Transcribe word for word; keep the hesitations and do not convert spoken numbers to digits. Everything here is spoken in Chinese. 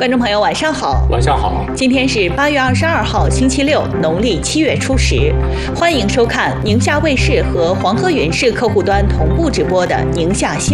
观众朋友，晚上好。 晚上好。 今天是八月二十二号，星期六，农历七月初十。欢迎收看宁夏卫视和黄河源视客户端同步直播的宁夏新